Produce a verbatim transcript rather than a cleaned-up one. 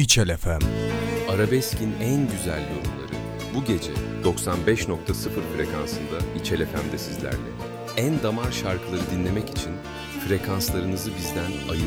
İçel F M. Arabeskin en güzel yorumları bu gece doksan beş nokta sıfır frekansında İçel F M'de sizlerle. En damar şarkıları dinlemek için frekanslarınızı bizden ayırmayın.